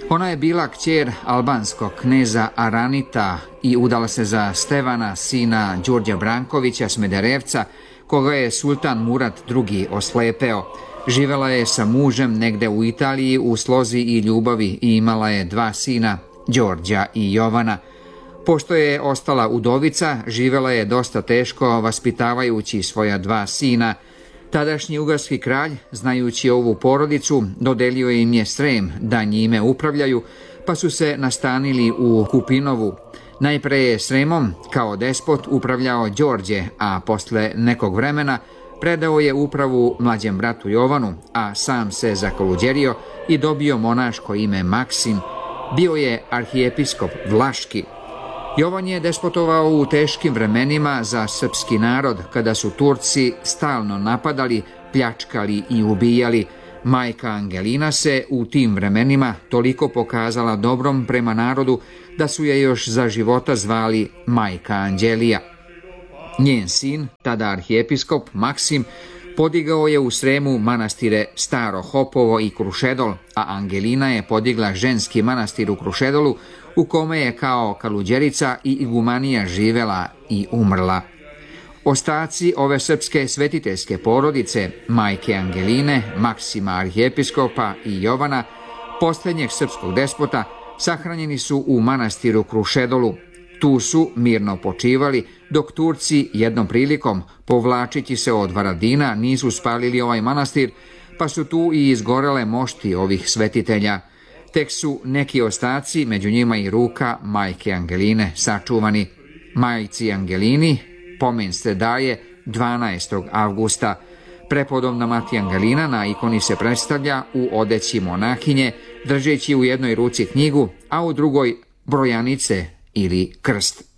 Ona je bila kćer albanskog kneza Aranita i udala se za Stevana, sina Đurđa Brankovića Smederevca, koga je sultan Murat II. Oslepeo. Živela je sa mužem negde u Italiji u slozi i ljubavi i imala je 2 sina, Đorđa i Jovana. Pošto je ostala udovica, živela je dosta teško vaspitavajući svoja 2 sina. Tadašnji ugarski kralj, znajući ovu porodicu, dodelio im je Srem da njime upravljaju, pa su se nastanili u Kupinovu. Najpre je Sremom kao despot upravljao Đorđe, a posle nekog vremena predao je upravu mlađem bratu Jovanu, a sam se zakaluđerio i dobio monaško ime Maksim. Bio je arhijepiskop Vlaški. Jovan je despotovao u teškim vremenima za srpski narod, kada su Turci stalno napadali, pljačkali i ubijali. Majka Angelina se u tim vremenima toliko pokazala dobrom prema narodu da su je još za života zvali Majka Anđelija. Njen sin, tada arhijepiskop Maksim, podigao je u Sremu manastire Staro Hopovo i Krušedol, a Angelina je podigla ženski manastir u Krušedolu, u kome je kao kaluđerica i igumanija živela i umrla. Ostaci ove srpske svetiteljske porodice, majke Angeline, Maksima arhijepiskopa i Jovana, posljednjeg srpskog despota, sahranjeni su u manastiru Krušedolu. Tu su mirno počivali, dok Turci jednom prilikom, povlačići se od Varadina, nisu spalili ovaj manastir, pa su tu i izgorele mošti ovih svetitelja. Tek su neki ostaci, među njima i ruka majke Angeline, sačuvani. Majci Angelini pomen se daje 12. avgusta. Prepodobna mati Angelina na ikoni se predstavlja u odeći monahinje, držeći u jednoj ruci knjigu, a u drugoj brojanice ili krst.